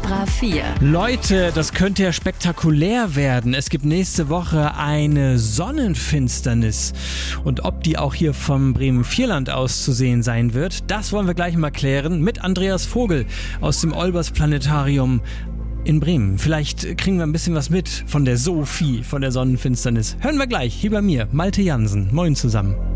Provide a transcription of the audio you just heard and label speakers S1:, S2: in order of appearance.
S1: Extra 4.
S2: Leute, das könnte ja spektakulär werden. Es gibt nächste Woche eine Sonnenfinsternis. Und ob die auch hier vom Bremen-Vierland aus zu sehen sein wird, das wollen wir gleich mal klären mit Andreas Vogel aus dem Olbers Planetarium in Bremen. Vielleicht kriegen wir ein bisschen was mit von der Sophie, von der Sonnenfinsternis. Hören wir gleich, hier bei mir, Malte Jansen. Moin zusammen.